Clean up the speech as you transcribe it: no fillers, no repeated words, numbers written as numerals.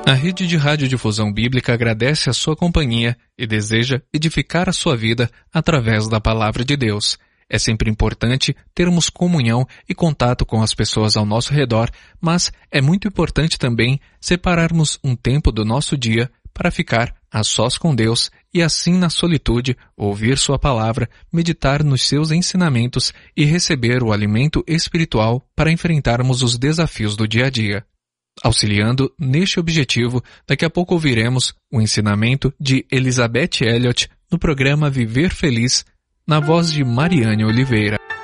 A Rede de Radiodifusão Bíblica agradece a sua companhia e deseja edificar a sua vida através da Palavra de Deus. É sempre importante termos comunhão e contato com as pessoas ao nosso redor, mas é muito importante também separarmos um tempo do nosso dia para ficar a sós com Deus e assim na solitude ouvir sua palavra, meditar nos seus ensinamentos e receber o alimento espiritual para enfrentarmos os desafios do dia a dia. Auxiliando neste objetivo, daqui a pouco ouviremos o ensinamento de Elizabeth Elliot no programa Viver Feliz, na voz de Mariane Oliveira.